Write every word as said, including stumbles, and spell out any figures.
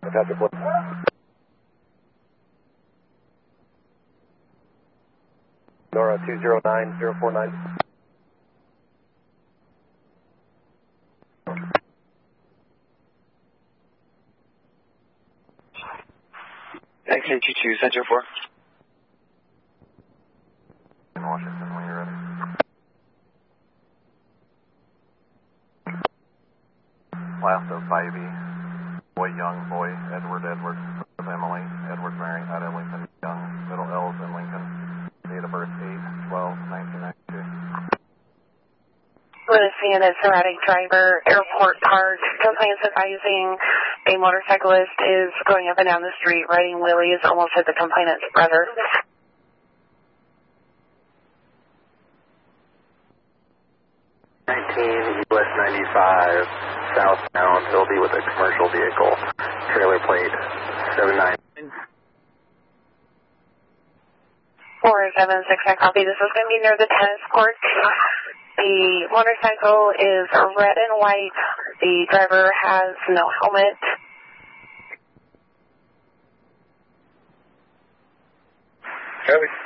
Patrick Wood. Nora two zero nine zero four nine. X A two two, Center four. In Washington, when you're ready. Last of five E. Boy Young, Boy, Edward, Edward, Emily, Edward, Mary, out of Lincoln, Young, middle L's in Lincoln. Date of birth eight twelve nineteen ninety-two. Lunacy and its erratic driver, airport park, complaints advising a motorcyclist is going up and down the street, riding wheelies, almost hit the complainant's brother. nineteen U S ninety-five, southbound, he'll be with a commercial vehicle, trailer plate seven nine. four seven six, I copy. This is going to be near the tennis court. The motorcycle is red and white. The driver has no helmet. Copy.